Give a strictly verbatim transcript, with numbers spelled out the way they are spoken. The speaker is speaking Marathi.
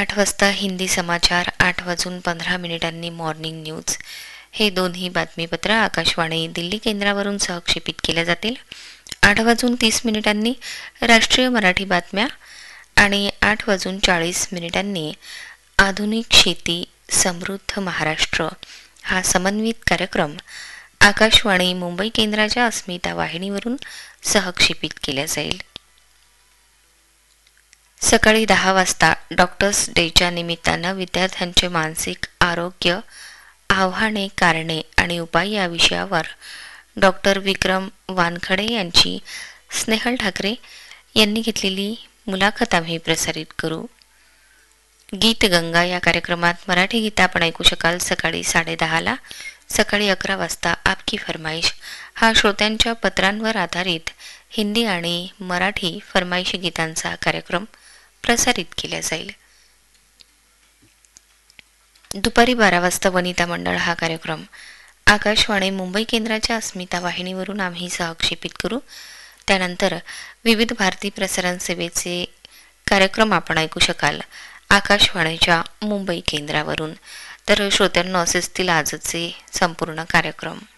आठ वाजता हिंदी समाचार, आठ वाजून पंधरा मिनिटांनी मॉर्निंग न्यूज हे दोन्ही बातमीपत्र आकाशवाणी दिल्ली केंद्रावरून सहक्षेपित केल्या जातील. आठ वाजून तीस मिनिटांनी राष्ट्रीय मराठी बातम्या आणि आठ वाजून चाळीस मिनिटांनी आधुनिक शेती समृद्ध महाराष्ट्र हा समन्वित कार्यक्रम आकाशवाणी मुंबई केंद्राच्या अस्मिता वाहिनीवरून सहक्षेपित केला जाईल. सकाळी दहा वाजता डॉक्टर्स डेच्या निमित्तानं विद्यार्थ्यांचे मानसिक आरोग्य, आव्हाने, कारणे आणि उपाय या विषयावर डॉक्टर विक्रम वानखडे यांची स्नेहल ठाकरे यांनी घेतलेली मुलाखत आम्ही प्रसारित करू. गीत गंगा या कार्यक्रमात मराठी गीत आपण ऐकू शकाल सकाळी साडे दहाला. सकाळी अकरा वाजता आपकी फरमाईश हा श्रोत्यांच्या पत्रांवर आधारित हिंदी आणि मराठी फरमाईशी गीतांचा कार्यक्रम प्रसारित केला जाईल. दुपारी बारा वाजता वनिता मंडळ हा कार्यक्रम आकाशवाणी मुंबई केंद्राच्या अस्मिता वाहिनीवरून आम्ही सहक्षेपित करू. त्यानंतर विविध भारती प्रसारण सेवेचे कार्यक्रम आपण ऐकू शकाल आकाशवाणीच्या मुंबई केंद्रावरून. तर श्रोत्यांना असेच असतील आजचे संपूर्ण कार्यक्रम.